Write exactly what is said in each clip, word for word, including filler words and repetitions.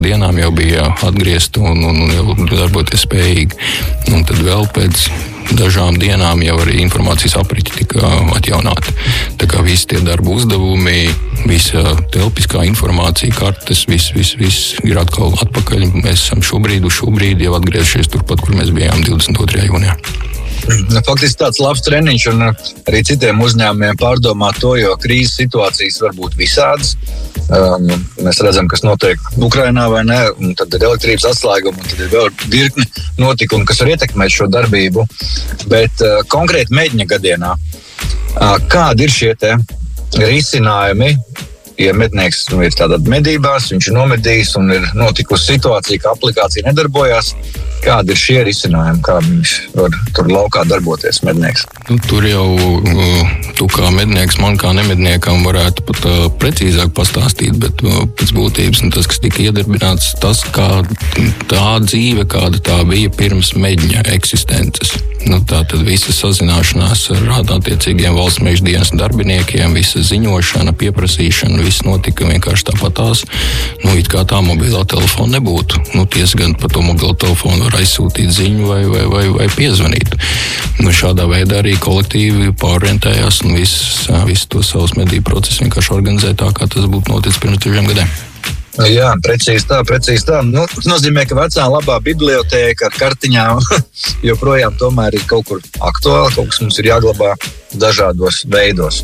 dienām jau bija atgriezt un, un, un jau darboties spējīgi. Un tad vēl pēc dažām dienām jau arī informācijas apriti tika atjaunāta. Tā kā visi tie darba uzdevumi, visa telpiskā informācija, kartes, viss, viss, viss ir atkal atpakaļ. Mēs esam šobrīd, uz šobrīd jau atgriežies turpat, kur mēs bijām divdesmit otrajā jūnijā. Faktiski tāds labs treniņš un arī citiem uzņēmumiem pārdomāt to, jo krīzes situācijas var būt visādas. Um, mēs redzam, kas notiek Ukrainā vai ne, un tad ir elektrības atslēguma, un tad ir vēl virkni notikumi, kas var ietekmēt šo darbību. Bet uh, konkrēti mēģņa gadienā, uh, kādi ir šie te risinājumi, ja mednieks nu, ir tādā medībās, viņš ir nomedījis un ir notikusi situācija, ka aplikācija nedarbojās, kādi ir šie risinājumi, kā viņš var tur laukā darboties mednieks? Nu, tur jau tu kā mednieks man kā nemedniekam varētu pat uh, precīzāk pastāstīt, bet uh, pēc būtības nu, tas, kas tika iedarbināts, tas kā tā dzīve, kāda tā bija pirms medņa eksistences. Nu, tā tad visa sazināšanās ar attiecīgiem valsts meža dienas darbiniekiem, visa ziņošana, pieprasīšana, viss notika vienkārši tāpatās. Nu, it kā tā mobilā telefona nebūtu. Nu, tiesa gan par to mobilo telefonu var aizsūtīt ziņu vai, vai, vai, vai piezvanīt. Nu, šādā veidā arī kolektīvi pārorientējās un viss, viss to savus medību procesu vienkārši organizē tā, kā tas būtu noticis pirms dažiem gadiem. Jā, precīzi tā, precīzi tā. Nu, tas nozīmē, ka vecā labā bibliotēka ar kartiņām joprojām tomēr ir kaut kur aktuāla, kaut kas mums ir jāglabā dažādos veidos.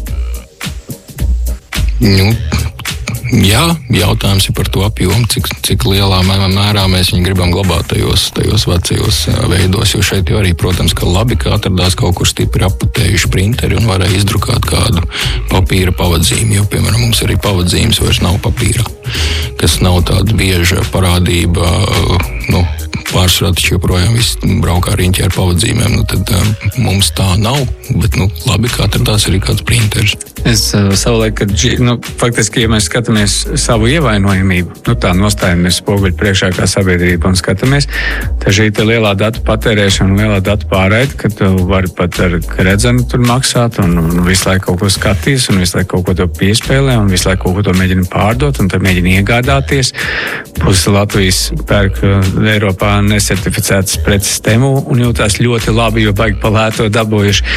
Nu, jā, jautājums ir par to apjomu, cik, cik lielā mērā mēs viņu gribam glabāt tajos, tajos vecajos veidos, jo šeit jau arī, protams, ka labi, ka atradās kaut kur stipri aputējuši printeri un varēja izdrukāt kādu papīra pavadzīmi, jo, piemēram, mums arī pavadzīmes vairs nav papīrā, kas nav tāda bieža parādība, nu, pārsvarā taču joprojām viss braukā riņķi ar pavadzīmēm, nu tad um, mums tā nav, bet, nu, labi, ka atradās arī kāds printeris. Es uh, savulaik, kad, nu, faktiski, ja mēs skatāmies savu ievainojamību, nu, tā nostājamies spoguļu priekšā kā sabiedrība un skatāmies, tad šī te lielā datu patērēšana, lielā datu pārraide, ka tu vari pat ar redzenu tur maksāt un, un visu laiku kaut ko skatīs un visu laiku kaut ko to piespēlē un visu laiku kaut ko to mēģina pārdot un tad mēģina iegādāties. Pusi Latvijas pērk Eiropā nesertificētas preces temu un jūtās ļoti labi, jo baigi palēto dabūjuši.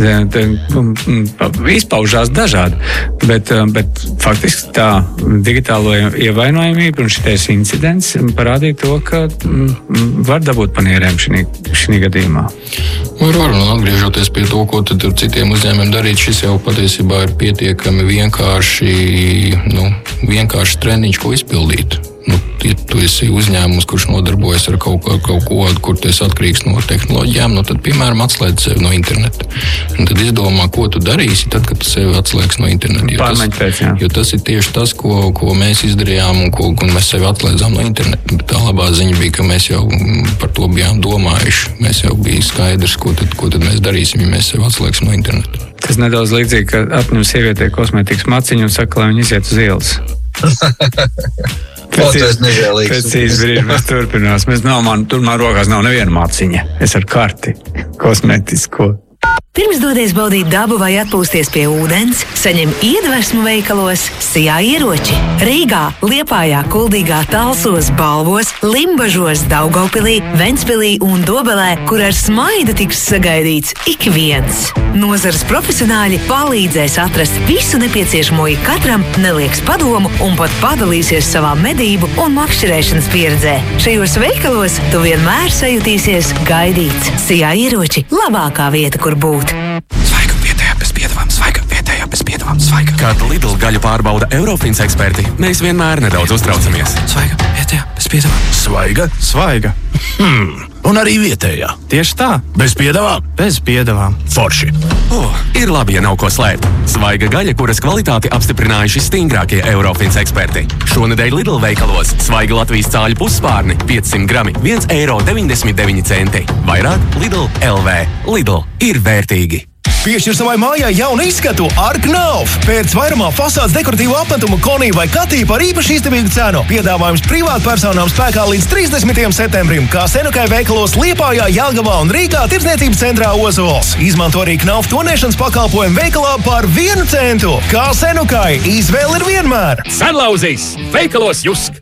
Izpaužās dažādi, bet, bet faktiski tā digitālo ievainojamība un šitais incidents parādīja to, ka var dabūt panierēm šī, šī gadījumā. Var, var, un atgriežoties pie to, ko tad citiem uzņēmumiem darīt, šis jau patiesībā ir pietiekami vienkārši, nu, vienkārši treniņš, ko izpildīt. Nu, ja tu esi uzņēmums, kurš nodarbojas ar kaut, ar kaut ko, kur tu esi atkarīgs no tehnoloģijām, nu, tad, piemēram, atslēdz sevi no interneta. Un tad izdomā, ko tu darīsi, tad, kad tu sevi atslēgs no interneta. Jo tas, pēc, jo tas ir tieši tas, ko, ko mēs izdarījām un ko un mēs sevi atslēdzām no interneta. Bet tā labā ziņa bija, ka mēs jau par to bijām domājuši. Mēs jau bija skaidrs, ko tad, ko tad mēs darīsim, ja mēs sevi atslēgsim no interneta. Tas nedaudz līdzīgi, ka atņem sievietē kosmētikas maciņu un saka, lai viņi iziet uz ielas. Pēc īsti brīži mēs turpinās. Mēs nav, man, tur man rokās nav neviena maciņa. Es ar karti kosmetisko. Pirms dodies baudīt dabu vai atpūsties pie ūdens, saņem iedvesmu veikalos Sijā ieroči. Rīgā, Liepājā, Kuldīgā, Talsos, Balvos, Limbažos, Daugavpilī, Ventspilī un Dobelē, kur ar smaidu tiks sagaidīts ik viens. Nozares profesionāļi palīdzēs atrast visu nepieciešamo ikatram, nelieks padomu un pat padalīsies savā medību un makšķerēšanas pieredzē. Šajos veikalos tu vienmēr sajutīsies gaidīts. Sijā ieroči – labākā vieta, kur būt. Svaiga vietējā bez piedevām, svaiga vietējā bez piedevām, svaiga. Kad Lidl gaļu pārbauda Eurofins eksperti, mēs vienmēr nedaudz uztraucamies. Svaiga vietējā bez piedevām. Svaiga? Svaiga. Hmm. Un arī vietējā. Tieši tā. Bez piedevām? Bez piedevām. Forši. Oh, ir labi, ja nav ko slēpt. Svaiga gaļa, kuras kvalitāti apstiprinājuši stingrākie Eurofins eksperti. Šonedēļ Lidl veikalos svaiga Latvijas cāļu pusspārni piecsimt grami, viens eiro deviņdesmit deviņi centi. Vairāk Lidl L V. Lidl ir vērtīgi. Piešķir savai mājai jaunu izskatu ar Knauf. Pēc vairumā fasādes dekoratīvu apmetumu Konī vai Katī par īpaši izdevīgu cenu. Piedāvājums privātpersonām spēkā līdz trīsdesmitajam septembrim, kā Senukai veikalos Liepājā, Jelgavā un Rīgā tirdzniecības centrā Ozols. Izmanto arī Knauf tonēšanas pakalpojumu veikalā par vienu centu. Kā Senukai, izvēle ir vienmēr. Sanlauzīs! Veikalos Jusk!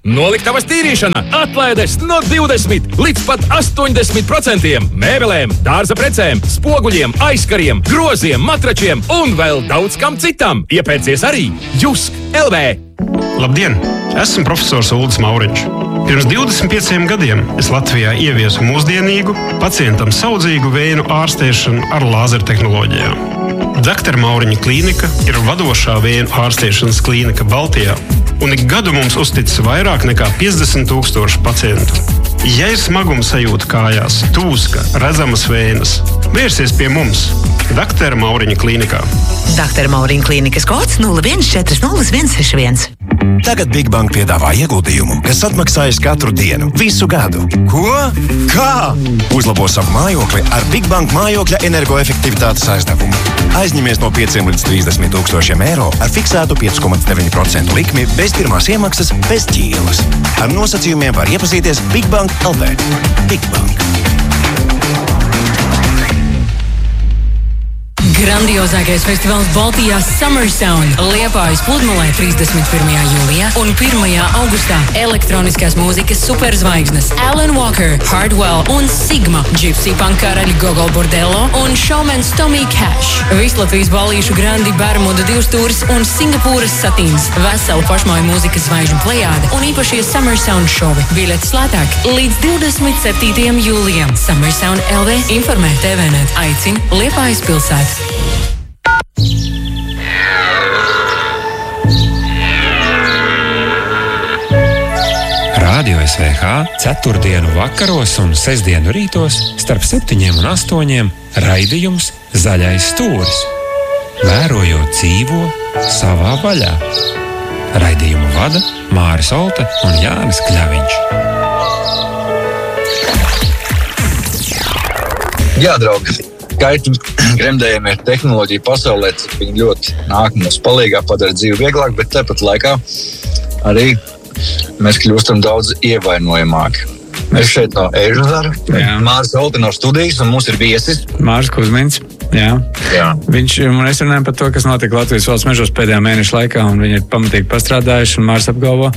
Noliktavas tīrīšana, atlaides no divdesmit līdz pat astoņdesmit procentiem. Mēbelēm, dārza precēm, spoguļiem, aizkariem, groziem, matračiem un vēl daudz kam citam. Iepērcies arī Jusk L V. Labdien! Esmu profesors Uldis Mauriņš. Pirms divdesmit pieciem gadiem es Latvijā ieviesu mūsdienīgu, pacientam saudzīgu vēju ārstēšanu ar lāzertehnoloģijām. Doktora Mauriņa klīnika ir vadošā vēju ārstēšanas klīnika Baltijā, un ik gadu mums uzticas vairāk nekā piecdesmit tūkstoši pacientu. Ja ir smaguma sajūta kājās, tūska, redzamas vējas, vērsies pie mums, Doktora Mauriņa klīnikā. Doktora Mauriņa klīnikas kods nulle viens četri nulle viens seši viens. Tagad Big Bank piedāvā ieguldījumu, kas atmaksājas katru dienu, visu gadu. Ko? Kā? Uzlabo savu mājokli ar Big Bank mājokļa energoefektivitātes aizdevumu. Aizņemies no pieciem līdz trīsdesmit tūkstošiem eiro ar fiksētu pieci komats deviņi procenti likmi bez pirmās iemaksas, bez ķīlas. Ar nosacījumiem var iepazīties Big Bank L V. Big Bank. Grandiozākais festivāls Baltijā Summer Sound Liepājas pludmalē trīsdesmit pirmajā jūlijā un pirmajā augustā elektroniskās mūzikas superzvaigznes Alan Walker, Hardwell un Sigma, Gypsy Punk karaļi Gogol Bordello un showmans Tommy Cash. Vislatvijas balīšu Grandi Bermuda divstūris un Singapūras satīns, vesela pašmāju mūzikas zvaigžņu plejāde un īpašie Summer Sound šovi. Biļetes lētāk līdz divdesmit septītajam jūlijam. Summer Sound L V informē T V net, aicina Liepājas pilsētu. Radio S V H ceturtdienu vakaros un sestdienu rītos starp septiņiem un astoņiem raidījums Zaļais stūris. Vērojot dzīvo savā vaļā. Raidījumu vada Māris Olte un Jānis Kļaviņš. Jā, draugi, skaitu gremdējumie tehnoloģija pasaulē, cik viņi ļoti nāk mums palīgā, padara dzīvi vieglāk, bet tāpat laikā arī mēs kļūstam daudz ievainojamāki. Es šeit no Ežazara, Māris Olte no studijas, un mums ir viesis. Māris Kuzmins, jā. jā. Viņš, mēs runājam par to, kas notika Latvijas valsts mežos pēdējā mēneša laikā, un viņi ir pamatīgi pastrādājuši, un Māris apgalvo,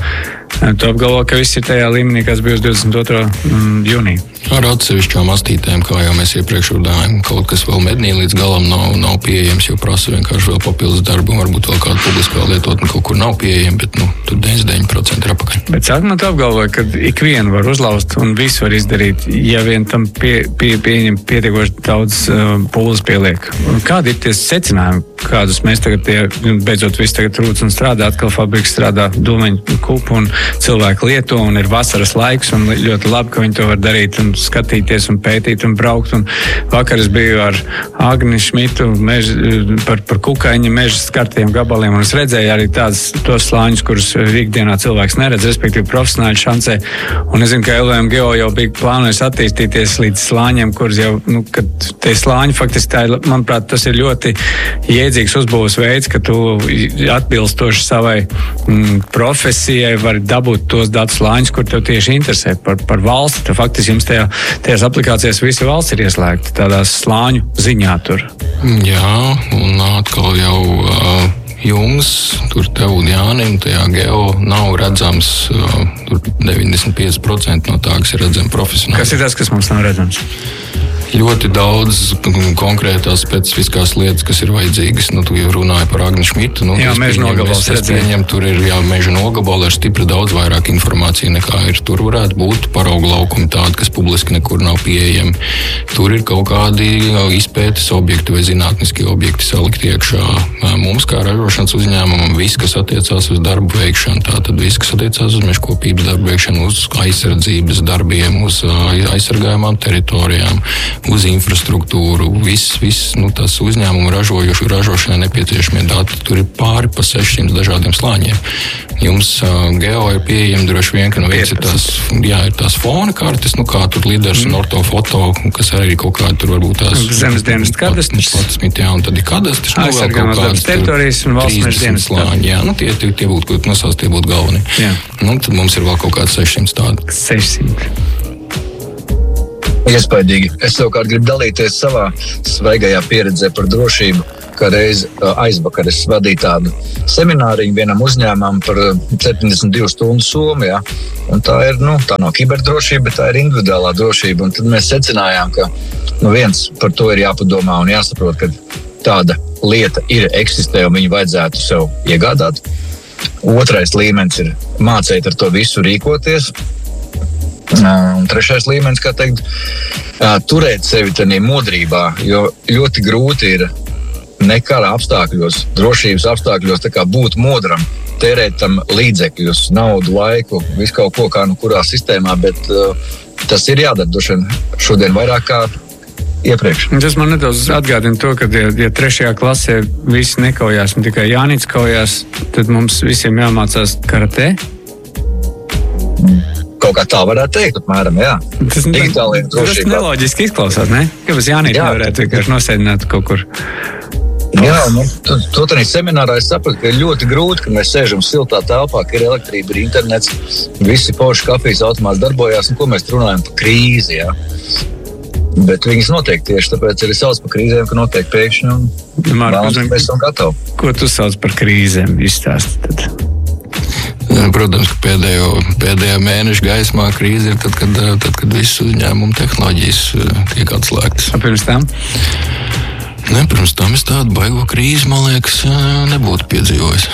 tu apgalvo, ka viss ir tajā līmenī, kas bija uz divdesmit otrā jūnija. Ar atsevišķām astītēm, kā jau mēs iepriekš runājām, kaut kas vēl mednī līdz galam nav, nav pieejams, jo prasa vienkārši vēl papildus darbu, un varbūt vēl kāda publiskā lietotne kaut kur nav pieejama, bet nu, tur deviņdesmit deviņi procenti ir apakaļ. Bet sākumā tu apgalvoji, ka ikvienu var uzlauzt un visu var izdarīt, ja vien tam pie, pie, pieņem pietiekoši daudz uh, pūles pieliek. Kādi ir tie secinājumi, kādus mēs tagad, tie, beidzot viss tagad rūc un strādā, atkal fabriks strādā dūmeņu kupu un cilvēku lieto, un ir vasaras laiks, un ļoti labi, ka viņi to var darīt un skatīties un pētīt un braukt. Un vakar es biju ar Agni Šmitu mež, par, par kukaiņa meža skartiem gabaliem, un es redzēju arī tādus tos slāņus, kurus ikdienā cilvēks neredz, respektīvi profesionāļi šancē. Un es zinu, ka L V M Geo jau bija plānojis attīstīties līdz slāņiem, kurus jau, nu, kad tie slāņi faktiski tā ir, manuprāt, tas ir ļoti jēdzīgs uzbūves veids, ka tu atbilstoši savai mm, profesijai vari dabūt tos datus slāņus, kur tev tieši interesē par, par valsti. Tad faktiski jums tajā, tajās aplikācijās visa valsts ir ieslēgta tādās slāņu ziņā tur. Jā, un atkal jau uh, jums, tur tev un Jānim, tajā Geo nav redzams uh, tur deviņdesmit pieci procenti no tā, kas ir redzami profesionāli. Kas ir tas, kas mums nav redzams? Ļoti daudz konkrētās specifiskās lietas, kas ir vajadzīgas. Nu, tu jau runāji par Agni Šmitu. Nu, jā, meža nogabals. Es pieņemu, tur ir jā, meža nogabali ar stipri daudz vairāk informācija nekā ir. Tur varētu būt paraugu laukumi tādi, kas publiski nekur nav pieejami. Tur ir kaut kādi izpētes objekti vai zinātniski objekti salikti iekšā. Mums, kā ražošanas uzņēmumam, viss, kas attiecās uz darbu veikšanu, tātad viss, kas attiecās uz mežkopības darbu veikšanu, uz aizsardzības darbiem, uz aizsargājumām teritorijām, uz infrastruktūru, viss, viss, nu, tas uzņēmumu ražojuši, ražošanai nepieciešamie dati. Tur ir pāri pa sešsimt dažādiem slāņiem. Jums uh, Geo ir pieejami droši vien, ka nu viens ir tās, jā, ir tās fona kartes, nu kā tur lidars mm. un ortofoto, kas arī ir kaut kādi tur varbūt tās zemes dienas kadastrs. Jā, un tad ir kadastrs, nu vēl kaut kādas teritorijas un valsts meža dienas slāņi. Jā, nu tie, tie, tie būtu, nosauc, tie būtu galvenie. Jā. Nu, tad mums ir vēl kaut kāds sešsimt tādi. sešsimt. Iespaidīgi. Es savukārt gribu dalīties savā svaigajā pieredzē par drošību, ka reiz aizvakar es vadīju tādu semināriņu vienam uzņēmumam par septiņdesmit divu stundu somu. Ja? Un tā ir, nu, tā nav kiberdrošība, bet tā ir individuālā drošība. Un tad mēs secinājām, ka nu, viens par to ir jāpadomā un jāsaprot, ka tāda lieta ir eksistē un viņu vajadzētu sev iegādāt. Otrais līmenis ir mācīt ar to visu rīkoties. Un trešais līmenis, kā teikt, turēt sevi tādā modrībā, jo ļoti grūti ir nekara apstākļos, drošības apstākļos tā kā būt modram, tērēt tam līdzekļus, naudu, laiku, visu kaut ko kā nu kurā sistēmā, bet uh, tas ir jādara droši vien šodien vairāk kā iepriekš. Tas man nedaudz atgādina to, ka, ja, ja trešajā klasē visi nekaujās un tikai Jānis kaujās, tad mums visiem jāmācās karatē? Kaut kā tā varētu teikt, apmēram, jā. Tas, tas neloģiski izklausās, ne? Kāpēc Jānis nevarētu vienkārši nosēdināt kaut kur? Jā, nu, to, to tādā seminārā es sapratu, ka ir ļoti grūti, ka mēs sēžam siltā telpā, ka ir elektrība, ir internets, visi poši kafijas automāts darbojās, un ko mēs runājam par krīzi, jā. Bet viņas notiek tieši tāpēc arī sauc par krīzēm, ka notiek pēkšņi un vēlams, mēs esam gatavi. Ko tu sauc par krīzēm? Izstāsti tad. Protams, ka pēdējo, pēdējā mēneša gaismā krīze ir tad, kad, tad, kad visas uzņēmuma tehnoloģijas tiek atslēgtas. A pirms tam? Ne, pirms tam es tādu baigo krīzi, man liekas, nebūtu piedzīvojis.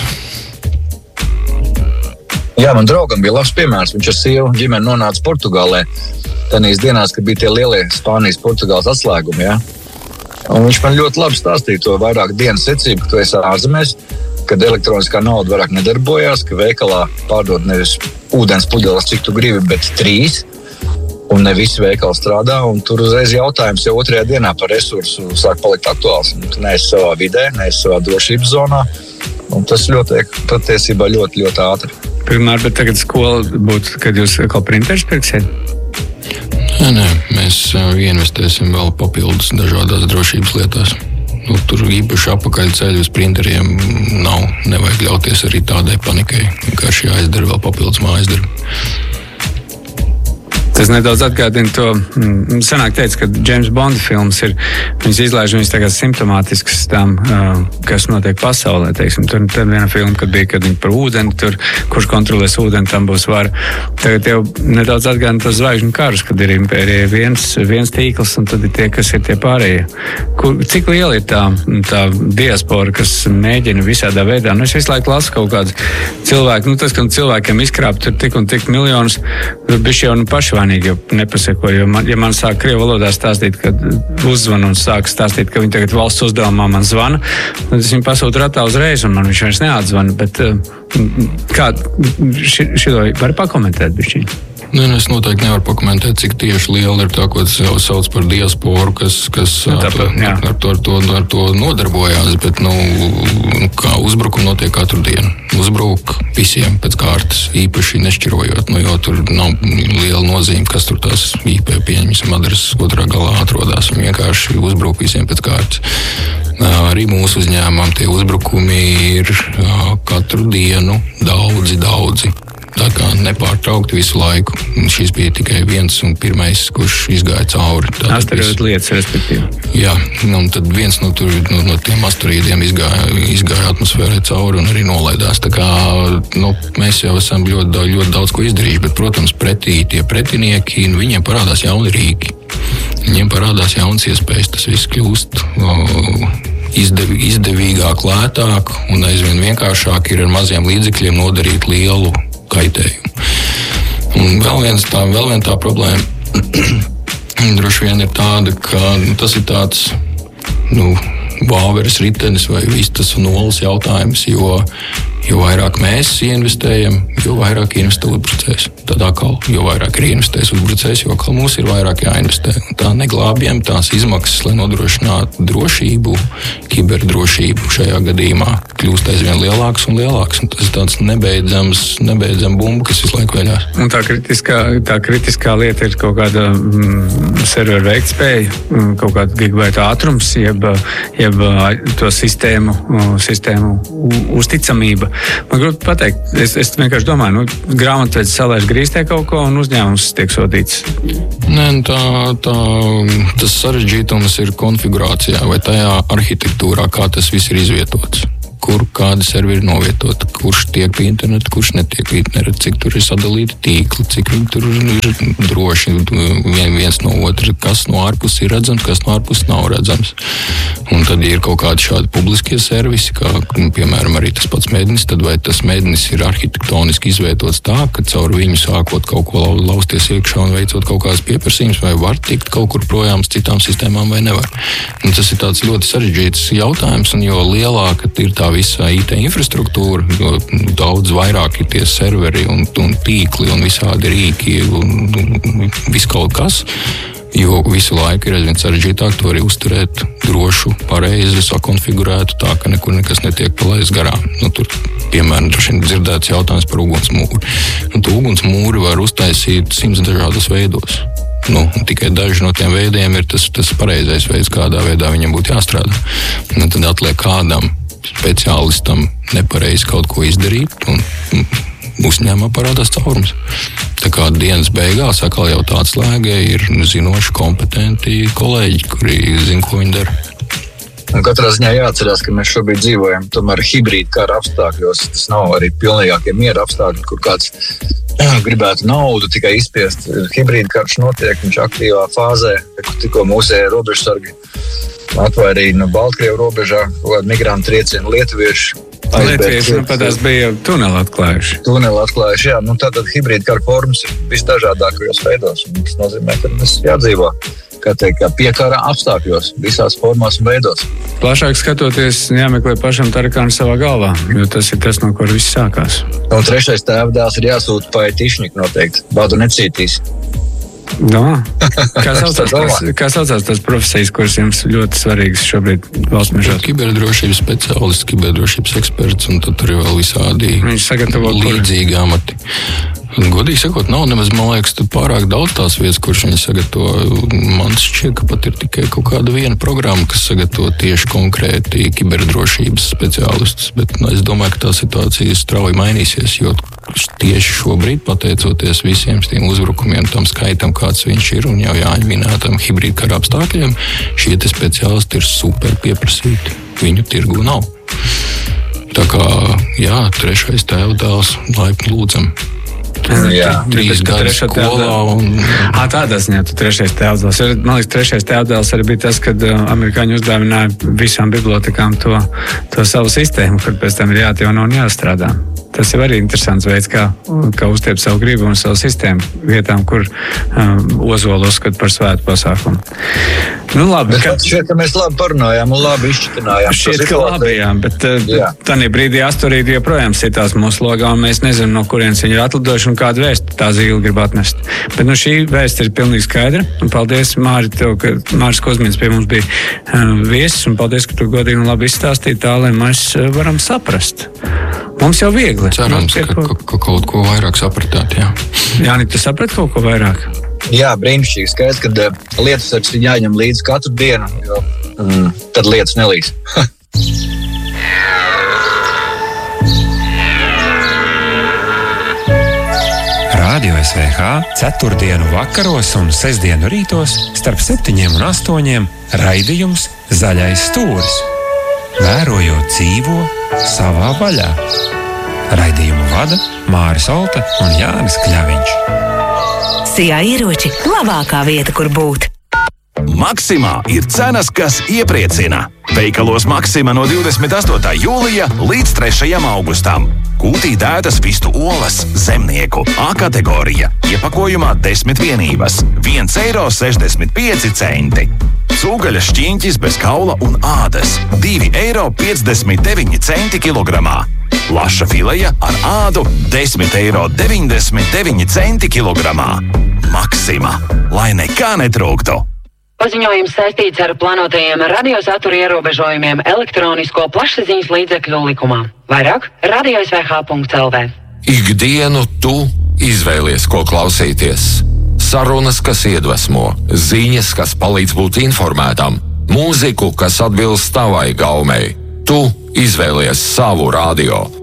Jā, man draugam bija labs piemērs. Viņš ar sievu ģimeni nonāca Portugālē. Tanīs dienās, kad bija tie lielie Spānijas, Portugāles atslēgumi. Ja? Un viņš man ļoti labi stāstīja to vairāk dienu secību, ka tu esi ārzemēs, kad elektroniskā nauda vairāk nedarbojās, ka veikalā pārdod nevis ūdens pudeles, cik tu gribi, bet trīs. Un ne visi veikali strādā, un tur uzreiz jautājums jau otrajā dienā par resursu sāk palikt aktuāls. Tu neesi savā vidē, neesi savā drošības zonā, un tas ļoti, patiesībā ļoti, ļoti ātri. Pirmār, bet tagad skola būtu, kad jūs kā printers pirksiet? Nē, nē, mēs investēsim vēl papildus dažādās drošības lietās. Nu, tur īpaši apakaļceļu uz printeriem nav, nevajag ļauties arī tādai panikai. Vienkārši jāizdara vēl papildus mājasdarbi. Tas nedaudz atgādina to, senāk teica, ka James Bonda filmas ir, viņas izlaiž viņas tagad simptomātiskas tam, kas notiek pasaulē, teiksim. Tur tad viena filma, kad bija, kad viņi par ūdeni, tur, kurš kontrolēs ūdeni, tam būs vara. Tagad jau nedaudz atgādina tos zvaigžņu karus, kad ir impērija viens, viens tīkls, un tad ir tie, kas ir tie pārējie. Kur, cik liela ir tā, tā diaspora, kas mēģina visādā veidā? Nu, es visu laiku lasu kaut kādus cilvēku, nu, tas, ka cilvēkiem izkrāpt tur tik un tik miljonus, bišķi jau nu paši jo nepaseko, jo man, ja man sāk krievu valodā stāstīt, kad uzzvanu un sāk stāstīt, ka viņi tagad valsts uzdevumā man zvana, tad es viņu pasūtu ratā uzreiz un man viņš vairs neatzvana, bet kā ši, šito var pakomentēt bišķiņi? Nē, es noteikti nevaru pakomentēt, cik tieši liela ir tā, ko jau sauc par diasporu, kas, kas nu, ar, ar, ar, to, ar, to, ar to nodarbojās, bet nu, kā uzbrukumi notiek katru dienu. Uzbruk visiem pēc kārtas, īpaši nešķirojot, nu, jo tur nav liela nozīme, kas tur tās I P pieņemsim adreses otrā galā atrodas, un vienkārši uzbruk visiem pēc kārtas. Arī mūsu uzņēmumam tie uzbrukumi ir katru dienu daudzi, daudzi. Tā kā nepārtraukti visu laiku. Un šis bija tikai viens un pirmais, kurš izgāja cauri. Asteroīdu lietas, respektīvi. Jā, un tad viens no, tur, no, no tiem asteroīdiem izgāja, izgāja atmosfērai cauri un arī nolaidās. Tā kā nu, mēs jau esam ļoti, ļoti daudz ko izdarījuši, bet, protams, pretī tie pretinieki, nu, viņiem parādās jauni rīki. Viņiem parādās jaunas iespējas, tas viss kļūst o, izdev, izdevīgāk, lētāk un aizvien vienkāršāk ir ar maziem līdzekļiem nodarīt lielu kaitējumu. Un vēl viens tā, vēl vien tā problēma droši vien ir tāda, ka nu, tas ir tāds nu, vāveres ritenis vai vistas un olas jautājums, jo, jo vairāk mēs investējam, jo vairāk investē uzbrucējs. Tad atkal, jo vairāk ir investējis uzbrucējs, jo atkal mums ir vairāk jāinvestē. Un tā neglābjam tās izmaksas, lai nodrošinātu drošību, kiberdrošību šajā gadījumā kļūst aizvien lielāks un lielāks. Un tas ir tāds nebeidzams, nebeidzam bumba, kas visu laiku veļās. Un tā kritiskā, tā kritiskā lieta ir kaut kāda mm, serveru veiktspēja, kaut kāda gigabaita ātrums, jeb, jeb to sistēmu, sistēmu uzticamība. Man grūti pateikt, es, es vienkārši domāju, nu, grāmatvedis salaiž grīstē kaut ko un uzņēmums tiek sodīts. Nē, tā, tā, tas sarežģītums ir konfigurācijā vai tajā arhitektūrā, kā tas viss ir izvietots. Kur kādi serveri ir novietoti, kurš tiek pie interneta, kurš netiek pie interneta, cik tur ir sadalīti tīkli, cik viņi tur ir droši viens no otra, kas no ārpus ir redzams, kas no ārpus nav redzams. Un tad, ja ir kaut kādi šādi publiskie servisi, kā piemēram arī tas pats mednis, tad vai tas mednis ir arhitektoniski izvietots tā, ka caur viņu sākot kaut ko lausties iekšā un veicot kaut kādas pieprasījumus, vai var tikt kaut kur projām uz citām sistēmām vai nevar. Un tas ir tāds ļoti sarežģīts jautājums, un jo lielāka ir tā visa I T infrastruktūra, jo daudz vairāk ir tie serveri un, un tīkli un visādi rīki un, un viss kaut kas, jo visu laiku ir aizvien sarežģītāk to arī uzturēt drošu, pareizi, sakonfigurētu tā, ka nekur nekas netiek palaists garām. Nu, tur, piemēram, droši vien dzirdēts jautājums par ugunsmūri. Nu, tu ugunsmūri var uztaisīt simts dažādos veidos. Nu, tikai daži no tiem veidiem ir tas, tas pareizais veids, kādā veidā viņam būtu jāstrādā. Nu, tad atliek kādam speciālistam nepareizi kaut ko izdarīt, un uzņēmumā parādās caurums. Tā kā dienas beigās atkal jau tāds slēgē ir zinoši, kompetenti kolēģi, kuri zina, ko viņi dara. Un katrā ziņā jāatcerās, ka mēs šobrīd dzīvojam tomēr hibrīda kara apstākļos. Tas nav arī pilnīgākie miera apstākļi, kur kāds gribētu naudu tikai izspiest. Hibrīda karš notiek, viņš aktīvā fāzē, tikko mūsējie robežsargi atvairīja no Baltkrievu robežā, kaut kādu migrantu triecienu lietuviešu. Lietuvieši, nu, patās bija tuneli atklājuši. Tuneli atklājuši, jā. Nu, tātad hibrīda kara formas ir visdažādākajos veidos. Un tas nozīmē, ka mēs jādzīvo, kā teikt, kā piekara apstākļos, visās formās un veidos. Plašāk skatoties, jāmeklē pašam tarakānu savā galvā, jo tas ir tas, no kur viss sākās. Un trešais tēvdēls ir jāsūta paētišņik noteikti. Bādu necītīs. Domā? Kā saucās, kas, kā saucās tās profesijas, kuras jums ļoti svarīgas šobrīd valsts mežā? Kiberdrošības speciālists, kiberdrošības eksperts, un tad tur ir vēl visādi līdzīgi amati. Godīgi sakot, nav nemaz, man liekas, pārāk daudz tās vietas, kuras viņi sagatavo. Man šķiet, ka pat ir tikai kaut kāda viena programma, kas sagatavo tieši konkrēti kiberdrošības speciālistus. Bet nu, es domāju, ka tā situācija strauji mainīsies, jo tieši šobrīd, pateicoties visiem tiem uzbrukumiem, tam skaitam, kāds viņš ir, un jau Jāņa minētam hibrīda kara apstākļiem, šie te speciālisti ir super pieprasīti. Viņu tirgu nav. Tā kā, jā, trešais tēvdēls, laipni lūdzam. Jā, trīs gadi skolā. Un... À, tādā ziņā tu trešais tēvdēls. Man liekas, trešais tēvdēls arī bija tas, kad amerikāņi uzdāvināja visām bibliotekām to, to savu sistēmu, kur pēc tam ir jāatjauno un jāstrādā. Tas ir arī interesants veids, kā, kā uztiept savu gribu un savu sistēmu vietām, kur um, ozolu uzskat par svētu pasākumu. Nu, labi. Bet ka... šķiet, ka mēs labi parunājām un labi izšķitinājām. Šķiet, ka labi, jā, bet uh, tādā brīdī asturīdi joprojām sitās mūsu logā, un mēs nezinām, no kurienes viņi ir atlidojuši un kādu vēstu tā zīle grib atnest. Bet nu, šī vēsts ir pilnīgi skaidra, un paldies, Māri, tev, ka Māris Kozmins pie mums bija uh, viesis, un paldies, ka tu godīgi un labi izstāstīji tā, lai mēs uh, varam saprast. Mums jau viegli. Cerams, ka, ka, ka kaut ko vairāk sapratāt, jā. Jāni, tu saprati kaut ko vairāk? Jā, brīnišķīgi. Skaidrs, ka uh, lietusargs ir jāņem līdzi katru dienu, jo mm, tad lietus nelīs. Radio S V H ceturtdienu vakaros un sestdienu rītos starp septiņiem un astoņiem raidījums Zaļais stūris. Vērojot dzīvo savā vaļā. Raidījumu vada Māris Olta un Jānis Kļaviņš. Sijā ieroči – labākā vieta, kur būt. Maksimā ir cenas, kas iepriecina. Veikalos Maksima no divdesmit astotā jūlija līdz trešajam augustam. Kūtī dētas vistu olas, zemnieku, A kategorija, iepakojumā desmit vienības, viens eiro sešdesmit pieci centi. Cūgaļas šķiņķis bez kaula un ādas, divi eiro piecdesmit deviņi centi kilogramā. Laša fileja ar ādu, desmit eiro deviņdesmit deviņi centi kilogramā. Maksima, lai nekā netrūktu. Paziņojums saistīts ar plānotajiem radiosatura ierobežojumiem elektronisko plašsaziņas līdzekļu likumā. Vairāk radio S V H punkts L V. Ikdienu tu izvēlies, ko klausīties. Sarunas, kas iedvesmo, ziņas, kas palīdz būt informētam, mūziku, kas atbilst tavai gaumei. Tu izvēlies savu radio.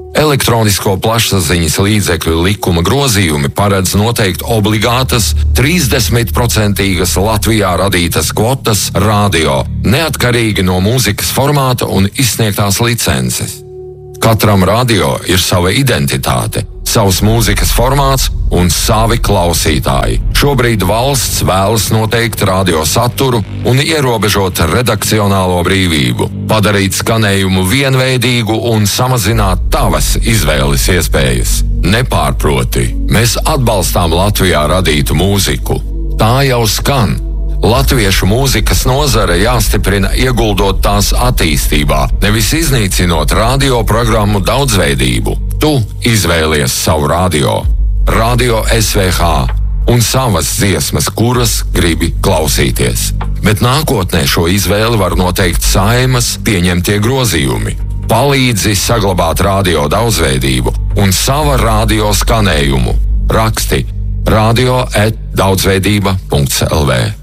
Elektronisko plašsaziņas līdzekļu likuma grozījumi paredz noteikt obligātas trīsdesmit procenti Latvijā radītas kvotas radio, neatkarīgi no mūzikas formāta un izsniegtās licences. Katram radio ir sava identitāte, savs mūzikas formāts un savi klausītāji. Šobrīd valsts vēlas noteikt radio saturu un ierobežot redakcionālo brīvību, padarīt skanējumu vienveidīgu un samazināt tavas izvēles iespējas. Nepārproti, mēs atbalstām Latvijā radītu mūziku. Tā jau skan. Latviešu mūzikas nozare jāstiprina ieguldot tās attīstībā, nevis iznīcinot radioprogrammu daudzveidību. Tu izvēlies savu radio, Radio S V H un savas dziesmas, kuras gribi klausīties. Bet nākotnē šo izvēli var noteikt Saeimas pieņemtie grozījumi. Palīdzi saglabāt radio daudzveidību un sava radio skanējumu. Raksti radio et daudzveidība punkts l v.